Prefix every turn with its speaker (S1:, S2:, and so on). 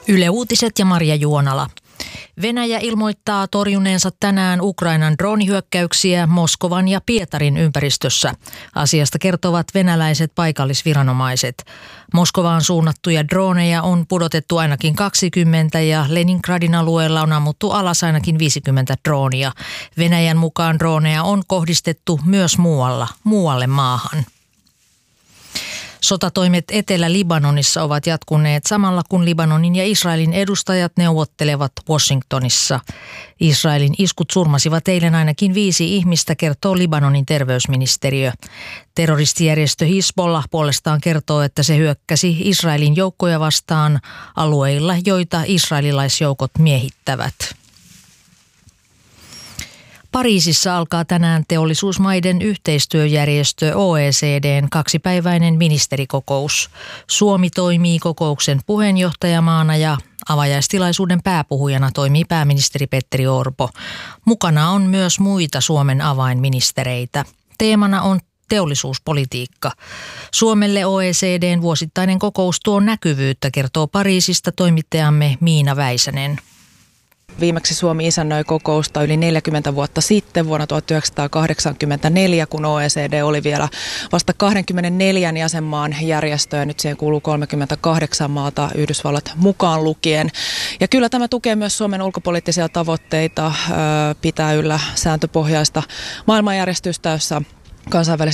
S1: Yle Uutiset ja Marja Juonala. Venäjä ilmoittaa torjuneensa tänään Ukrainan droonihyökkäyksiä Moskovan ja Pietarin ympäristössä. Asiasta kertovat venäläiset paikallisviranomaiset. Moskovaan suunnattuja drooneja on pudotettu ainakin 20 ja Leningradin alueella on ammuttu alas ainakin 50 droonia. Venäjän mukaan drooneja on kohdistettu myös muualle maahan. Sotatoimet Etelä-Libanonissa ovat jatkuneet samalla kun Libanonin ja Israelin edustajat neuvottelevat Washingtonissa. Israelin iskut surmasivat eilen ainakin 5 ihmistä, kertoo Libanonin terveysministeriö. Terroristijärjestö Hizbollah puolestaan kertoo, että se hyökkäsi Israelin joukkoja vastaan alueilla, joita israelilaisjoukot miehittävät. Pariisissa alkaa tänään teollisuusmaiden yhteistyöjärjestö OECD:n 2-päiväinen ministerikokous. Suomi toimii kokouksen puheenjohtajamaana ja avajaistilaisuuden pääpuhujana toimii pääministeri Petteri Orpo. Mukana on myös muita Suomen avainministereitä. Teemana on teollisuuspolitiikka. Suomelle OECD:n vuosittainen kokous tuo näkyvyyttä, kertoo Pariisista toimittajamme Miina Väisänen.
S2: Viimeksi Suomi isännöi kokousta yli 40 vuotta sitten vuonna 1984, kun OECD oli vielä vasta 24 jäsenmaan järjestö ja nyt siihen kuuluu 38 maata, Yhdysvallat mukaan lukien. Ja kyllä tämä tukee myös Suomen ulkopoliittisia tavoitteita, pitää yllä sääntöpohjaista maailmanjärjestystä, jossa kansainväliset